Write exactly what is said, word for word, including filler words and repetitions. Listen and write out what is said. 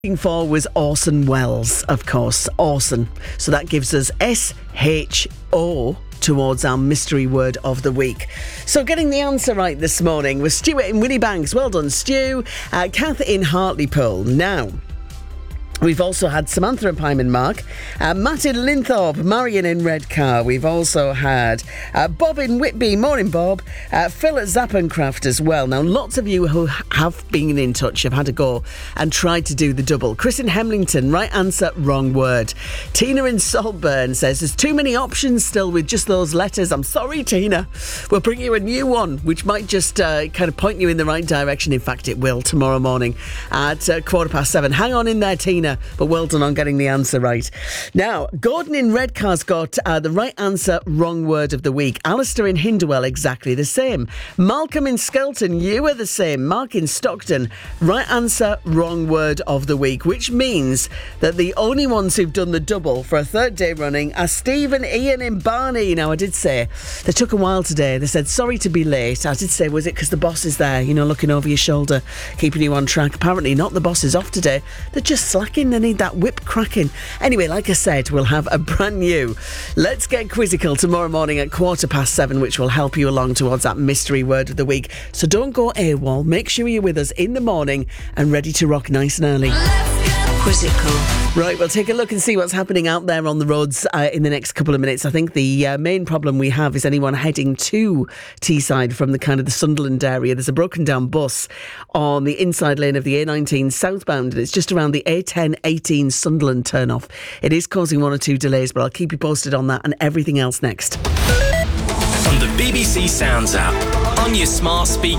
For was Orson Welles, of course, Orson. So that gives us S H O towards our mystery word of the week. So getting the answer right this morning was Stuart in Winniebanks. Well done, Stu. Uh, Kath in Hartlepool. Now, we've also had Samantha in Pyman Mark, uh, Matt in Linthorpe, Marion in Redcar. We've also had uh, Bob in Whitby. Morning, Bob. Uh, Phil at Zappencraft as well. Now, lots of you who have been in touch have had a go and tried to do the double. Chris in Hemlington, right answer, wrong word. Tina in Saltburn says there's too many options still with just those letters. I'm sorry, Tina. We'll bring you a new one, which might just uh, kind of point you in the right direction. In fact, it will tomorrow morning at uh, quarter past seven. Hang on in there, Tina. But well done on getting the answer right. Now, Gordon in Redcar's got uh, the right answer, wrong word of the week. Alistair in Hinderwell, exactly the same. Malcolm in Skelton, you are the same. Mark in Stockton, right answer, wrong word of the week, which means that the only ones who've done the double for a third day running are Steve and Ian in Barney. Now, I did say they took a while today. They said, sorry to be late. I did say, was it because the boss is there, you know, looking over your shoulder, keeping you on track? Apparently not. The boss is off today. They're just slacking. They need that whip cracking. Anyway, like I said, we'll have a brand new Let's Get Quizzical tomorrow morning at quarter past seven, which will help you along towards that mystery word of the week. So don't go AWOL. Make sure you're with us in the morning and ready to rock nice and early. Let's get quizzical. Right, we'll take a look and see what's happening out there on the roads uh, in the next couple of minutes. I think the uh, main problem we have is anyone heading to Teesside from the kind of the Sunderland area. There's a broken down bus on the inside lane of the A nineteen southbound, and it's just around the A ten eighteen Sunderland turn-off. It is causing one or two delays, but I'll keep you posted on that and everything else next. On the B B C Sounds app, on your smart speaker